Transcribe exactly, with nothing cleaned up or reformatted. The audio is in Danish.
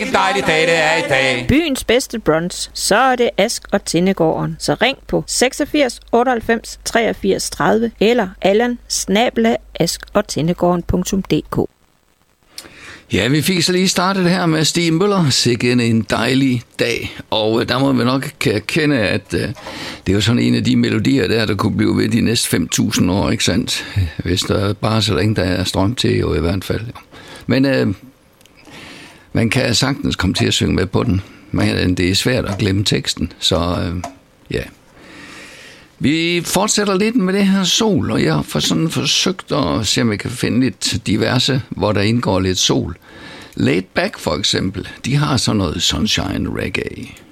En dejlig dag, det er i dag. Byens bedste brunch, så er det Ask og Tindegården. Så ring på seksogfirs otteoghalvfems treogfirs tredive eller allan snabel-a ask og tindegården punktum d k. Ja, vi fik så lige startet her med Stig Møller, sikke en dejlig dag, og der må vi nok erkende, at uh, det er jo sådan en af de melodier der, der kunne blive ved de næste fem tusind år, ikke sandt? Hvis der bare så længe der er strøm til, jo i hvert fald. Jo. Men uh, man kan sagtens komme til at synge med på den, men det er svært at glemme teksten, så uh, ja. Vi fortsætter lidt med det her sol, og jeg har for sådan forsøgt at se, om jeg kan finde lidt diverse, hvor der indgår lidt sol. Laid Back for eksempel, de har sådan noget sunshine reggae.